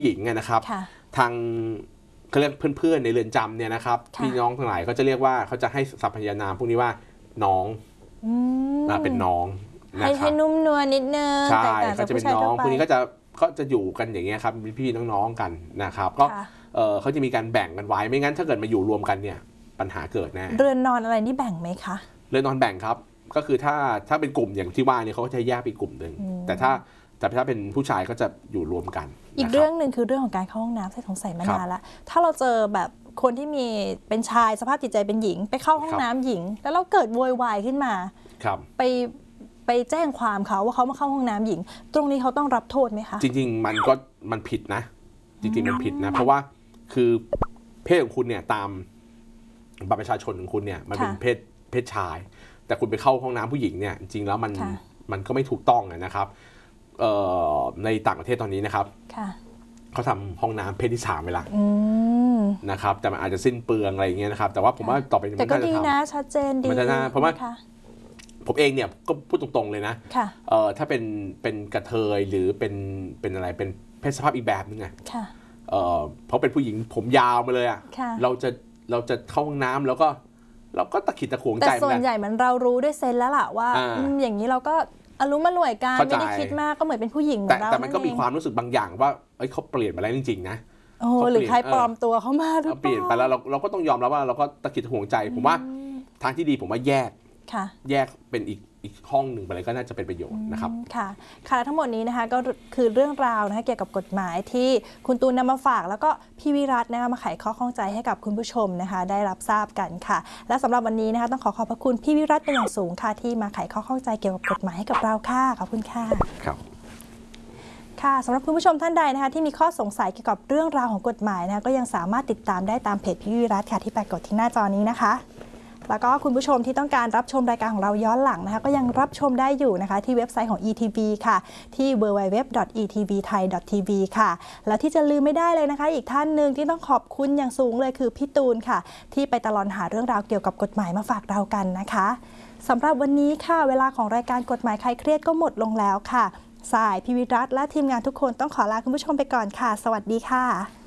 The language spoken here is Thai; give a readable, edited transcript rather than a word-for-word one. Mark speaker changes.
Speaker 1: หญิงนะครับทางเขาเรียกเพื่อนๆในเรือนจำเนี่ยนะครับพี่น้องทั้งหลายก็จะเรียกว่าเขาจะให้สรรพนามพวกนี้ว่าน้องเป็นน้อง
Speaker 2: ให้นุ่มนวลนิดนึง
Speaker 1: ใช่เขาจะเป็นน้องพวกนี้ก็จะอยู่กันอย่างเงี้ยครับพี่น้องๆกันนะครับก็เขาจะมีการแบ่งกันไว้ไม่งั้นถ้าเกิดมาอยู่รวมกันเนี่ยปัญหาเกิดแน่
Speaker 2: เรือนนอนอะไรนี่แบ่งไหมคะ
Speaker 1: เรือนนอนแบ่งครับก็คือถ้าเป็นกลุ่มอย่างที่ว่าเนี่ยเขาก็จะแยกเป็นกลุ่มหนึ่งแต่ถ้าเป็นผู้ชายก็จะอยู่รวมกัน
Speaker 2: อีกเรื่องหนึ่งคือเรื่องของการเข้าห้องน้ำใส่สงสัยมานานละถ้าเราเจอแบบคนที่มีเป็นชายสภาพจิตใจเป็นหญิงไปเข้าห้องน้ำหญิงแล้วเราเกิดโวยวายขึ้นมาไปแจ้งความเขาว่าเขามาเข้าห้องน้ำหญิงตรงนี้เขาต้องรับโทษไหมคะ
Speaker 1: จริงๆมันผิดนะจริงๆมันผิดนะเพราะว่าคือเพศของคุณเนี่ยตามบัตรประชาชนของคุณเนี่ยมันเป็นเพศชายแต่คุณไปเข้าห้องน้ำผู้หญิงเนี่ยจริงๆแล้วมันก็ไม่ถูกต้องนะครับในต่างประเทศตอนนี้นะครับเขาทำห้องน้ำเพศที่3ไปละนะครับแต่มันอาจจะสิ้นเปลืองอะไรอย่างเงี้ยนะครับแต่ว่าผมว่าต่อไป
Speaker 2: แต่ก็ดีนะชัดเจนดี
Speaker 1: เพราะว่าผมเองเนี่ยก็พูดตรงๆเลยนะถ้าเป็นกระเทยหรือเป็นอะไรเป็นเพศสภาพอีกแบบนึงไงเพราะเป็นผู้หญิงผมยาวมาเลยอ่ะเราจะเข้าห้องน้ำแล้วก็ตะขิดตะขวงใจ
Speaker 2: แต่ส่วนใหญ่มันเรารู้ด้วยเซนแล้วล่ะว่าอย่างนี้เราก็อารมณ์มาหน่วยการไม่ได้คิดมากก็เหมือนเป็นผู้หญิงเหมือนเรา
Speaker 1: แต่มันก็มีความรู้สึกบางอย่างว่าเขาเปลี่ยนไปแล้วจริงๆนะ
Speaker 2: หรือใครปลอมตัวเข้ามาหรือ
Speaker 1: เปลี่ยนไปแล้วเราก็ต้องยอมรับว่าเราก็ตะขิดตะขวงใจผมว่าทางที่ดีผมว่าแยกเป็นอีกห้องหนึ่งไปเลยก็น่าจะเป็นประโยชน์นะครับ
Speaker 2: ค่ะทั้งหมดนี้นะคะก็คือเรื่องราวนะคะเกี่ยวกับกฎหมายที่คุณตูนนำมาฝากแล้วก็พี่วิรัตนะคะมาไขข้อข้องใจให้กับคุณผู้ชมนะคะได้รับทราบกันค่ะและสำหรับวันนี้นะคะต้องขอบพระคุณพี่วิรัตเป็นอย่างสูงค่ะที่มาไขข้อข้องใจเกี่ยวกับกฎหมายให้กับเราค่ะขอบคุณค่ะค่ะสำหรับคุณผู้ชมท่านใดนะคะที่มีข้อสงสัยเกี่ยวกับเรื่องราวของกฎหมายนะคะก็ยังสามารถติดตามได้ตามเพจพี่วิรัตค่ะที่ปรากฏที่หน้าจอนี้นะคะแล้วก็คุณผู้ชมที่ต้องการรับชมรายการของเราย้อนหลังนะคะก็ยังรับชมได้อยู่นะคะที่เว็บไซต์ของ ETV ค่ะที่ www.etvthai.tv ค่ะแล้วที่จะลืมไม่ได้เลยนะคะอีกท่านหนึ่งที่ต้องขอบคุณอย่างสูงเลยคือพี่ตูนค่ะที่ไปตลอดหาเรื่องราวเกี่ยวกับกฎหมายมาฝากเรากันนะคะสำหรับวันนี้ค่ะเวลาของรายการกฎหมายคลายเครียดก็หมดลงแล้วค่ะสายพี่วิรัตและทีมงานทุกคนต้องขอลาคุณผู้ชมไปก่อนค่ะสวัสดีค่ะ